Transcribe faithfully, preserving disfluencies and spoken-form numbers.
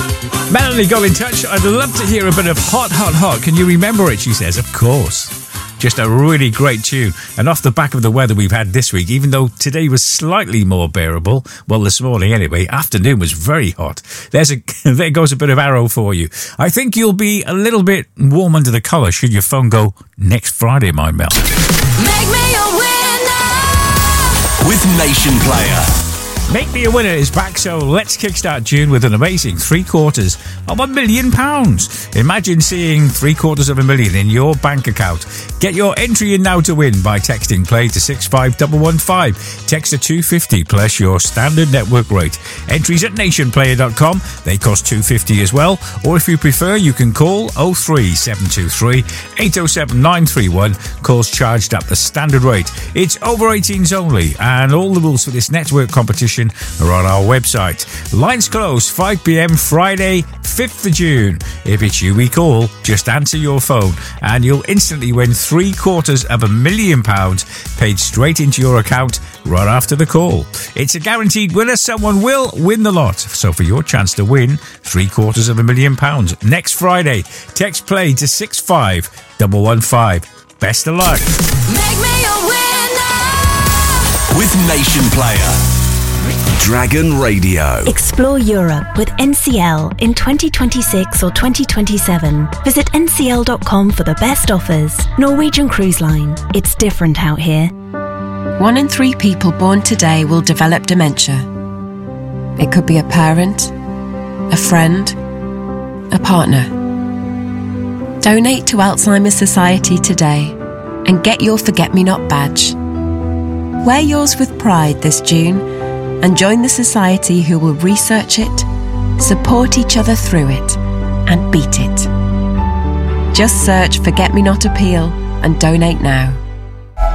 Melanie got in touch. I'd love to hear a bit of Hot, Hot, Hot. Can you remember it? She says, of course. Just a really great tune. And off the back of the weather we've had this week, even though today was slightly more bearable, well, this morning anyway, afternoon was very hot. There's a there goes a bit of arrow for you. I think you'll be a little bit warm under the collar should your phone go next Friday, my Mel. Make me a winner with Nation Player. Make Me a Winner is back, so let's kickstart June with an amazing three quarters of a million pounds. Imagine seeing three quarters of a million in your bank account. Get your entry in now to win by texting play to six five one one five. Text to two fifty plus your standard network rate. Entries at nation player dot com. They cost two fifty as well. Or if you prefer, you can call oh three seven two three eight oh seven nine three one. Calls charged at the standard rate. It's over eighteens only, and all the rules for this network competition are on our website. Lines close five p.m. Friday, fifth of June. If it's you we call, just answer your phone and you'll instantly win three quarters of a million pounds paid straight into your account right after the call. It's a guaranteed winner. Someone will win the lot. So for your chance to win three quarters of a million pounds next Friday, text play to six five one one five. Best of luck. Make me a winner with Nation Player. Dragon Radio. Explore Europe with N C L in twenty twenty-six or twenty twenty-seven. Visit N C L dot com for the best offers. Norwegian Cruise Line. It's different out here. One in three people born today will develop dementia. It could be a parent, a friend, a partner. Donate to Alzheimer's Society today and get your Forget-Me-Not badge. Wear yours with pride this June and join the society who will research it, support each other through it, and beat it. Just search Forget Me Not Appeal and donate now.